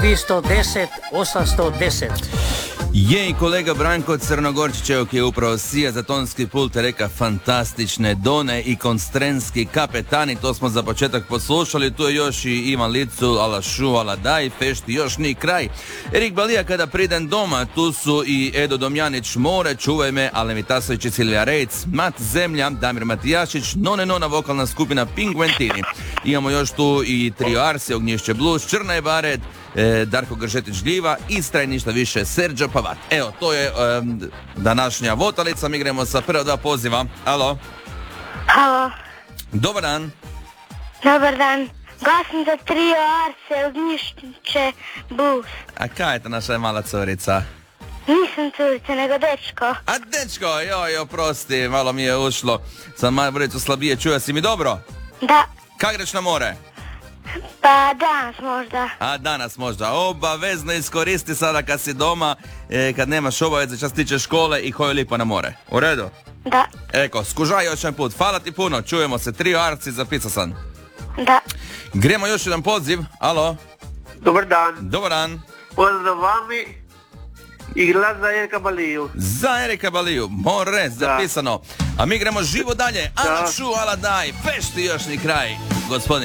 310 810. Jej, kolega Branko Crnogorčićev ki je upravo sija za tonski pult reka fantastične Done i konstrenski kapetani, to smo za početak poslušali, tu je još i Ivan Licu, ala šu, ala daj, fešti, još ni kraj. Erik Balija kada pridem doma, tu su i Edo Domjanić More, čuvaj me, Alen Vitasović i Silvija Rejc, Mat Zemlja, Damir Matijašić, Nona vokalna skupina Pingventini. Imamo još tu i trio Arsi, Ognjišće Blues, Črna je Bared, Darko Gržetić Gljiva, Istra i ništa više, Serđo Pavat. Evo, to je današnja votalica, mi gremo sa prva dva poziva. Alo? Halo, Dobar dan. dobar dan. Glasim za trio Arse, Ognjišće Blues. A kaj je ta naša mala curica? Nisam curica, nego dečko. A dečko, joj, oprosti, malo mi je ušlo. Sam malo vreću slabije, čuje si mi dobro? Da, Kak greš na more? pa danas možda. A danas možda. Obavezno iskoristi sada kad si doma, kad nemaš obaveze, čas tiče škole i hoj lipo na more. U redu? Da, Eko, skužaj još jedan put. Hvala ti puno, čujemo se. Trio Arci, zapisao sam. da. Gremo još jedan poziv. Alo? Dobar dan, Dobar dan. pozdrav vami i glas za Erika Baliju. Za Erika Baliju, more, zapisano. A mi gremo živo dalje. Ala šu, ala daj, fešti još ni kraj. Gospodin